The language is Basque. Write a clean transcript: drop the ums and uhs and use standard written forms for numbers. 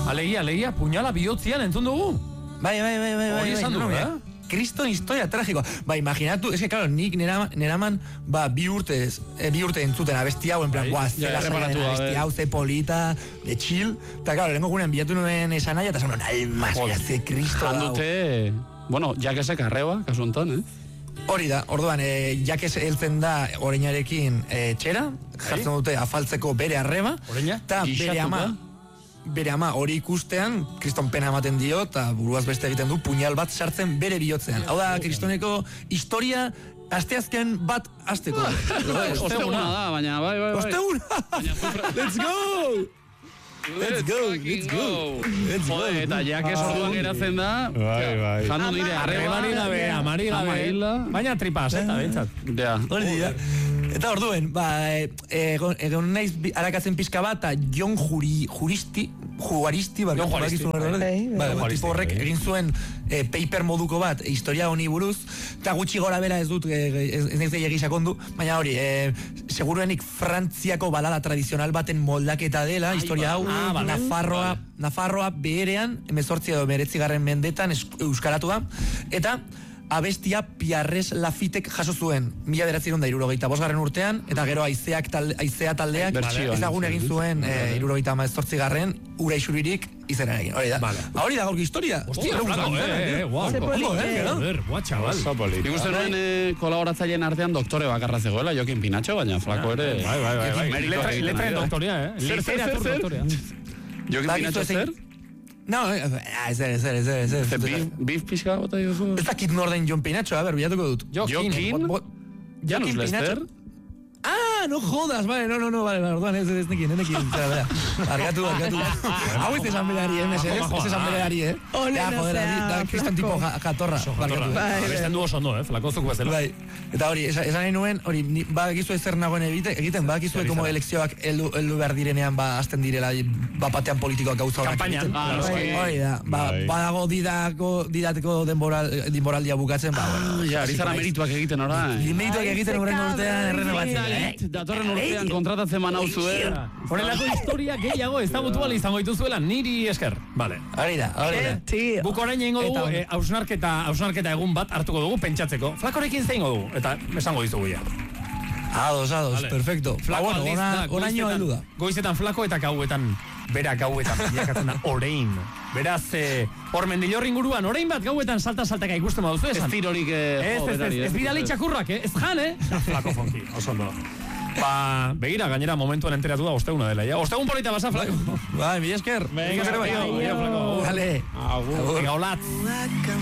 Alegia, puñala bihotzian entzun dugu. Bai. Hori esan du, Kriston historia tragikoa. Ba, imaginatu, es que, claro, nik neraman, bi urte entzuten abesti hau, en plan, abesti hau, ze polita, de chill, eta, claro, lehenko gunean bilatu nuen esan nahi, eta esan almas, ze Kristo hau. Handute, bueno, jakesek arreba, kasu ontan, Hori da, orduan, jakes heltzen da oreinarekin txera, jartzen dute afaltzeko bere arreba, eta bere ama hori ikustean, kriston pena ematen dio, eta buruaz beste egiten du, puñal bat sartzen bere bihotzean. Hau da, kristoneko historia, asteazken bat asteko. Osteguna da, baina, bai. Osteguna! Let's go! Eta jakes orduan geratzen da, jandu nire arrebari gabe, amari gabe, baina tripaz, eta bintzat. Hori da. Eta orduen, egon naiz harakatzen pizka bat, eta Jon Juaristi, tipo horrek egin zuen paper moduko bat, historia honi buruz, eta gutxi gora bera ez dut, ez naiz deiegi sakondu, baina hori, seguruenik Frantziako balada tradizional baten moldaketa dela, historia hau, Nafarroa beherean, 18 edo 19 mendetan euskaratu da, eta abestia Pierres Lafitek jaso zuen 1975 urtean, eta gero aizea taldeak ezagun egin zuen 78 ura isuririk izenarekin. Hori da. Hori da gaurko historia. Hostia, flaco, chaval. Nik uste nuen kolaboratzaileen artean doktore bakarra zegoela, Jokin Pinatxo, baina flako ere... Bai. Letra en doktoria, Literatur doktoria. Jokin Pinatxo zer? No, ez. Bif pixka bota duzu? Ez dakit norden Jon Pinatxo, bilatuko dut. Jokin? Janus Lester? Ah, no jodas, vale, no, vale, orduan, ez nekin, argatu. Hau ez esan berari, ez esan berari, da, kriston tipo jatorra. Abesten du oso ondo, flakozuk bezala. Bai, eta hori, esan nahi nuen, hori, bakizue zer nagoen egiten, bakizue como elekzioak heldu behar direnean, azten direla, batean politikoak gauza horak egiten. Hori da, badago didateko denboraldia bukatzen, ja, arizara merituak egiten orain. Merituak egiten horren urtean, errenovatzen. Datorren urtean kontratatzen manau zuen. Horrelako historia gehiago ezagutu bali izango dituzuela niri esker. Vale. Hori da. Guk orain egingo dugu hausnarketa egun bat hartuko dugu pentsatzeko. Flakorekin zeingo dugu eta esango dizugu ja. Ados, perfecto. Oraino heldu da. Goizetan flako eta gauetan bilakatzen da orain. Beraz, hor Mendillor inguruan, orain bat gauetan saltaka ikusten baduzu esan. Ez tirorik ez bidali txakurrak, ez jan, Flako fonki, oso ondo. Begira, gainera momentuan enteratu da osteguna dela, ja. Ostegun polita basa, Flako. Bai, mi esker. Venga, Flako. Vale. Agur. Venga, holatz.